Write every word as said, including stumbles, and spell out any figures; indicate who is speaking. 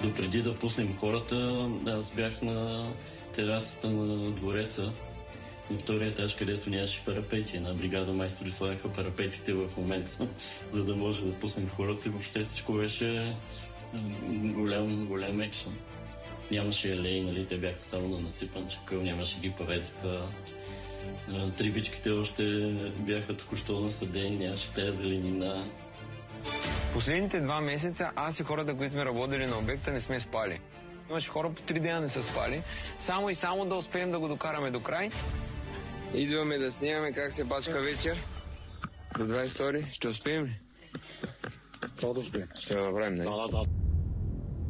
Speaker 1: Допреди да пуснем хората, аз бях на терасата на двореца, на втория етаж, където нямаше парапети. Една бригада майстори слагаха парапетите в момента, за да може да пуснем хората и въобще всичко беше голям, голям екшън. Нямаше елей, нали, те бяха само на насипан чакъл, нямаше ги паветата. Тривичките още бяха току-що насадени, нямаше тази зеленина.
Speaker 2: Последните два месеца аз и хората, които сме работили на обекта, не сме спали. Имаше хора по три дена не са спали, само и само да успеем да го докараме до край. Идваме да снимаме как се бачка вечер. До двадесет втори. Ще успеем ли?
Speaker 3: Това да успеем.
Speaker 2: Ще го направим, не?
Speaker 3: Да, да, да.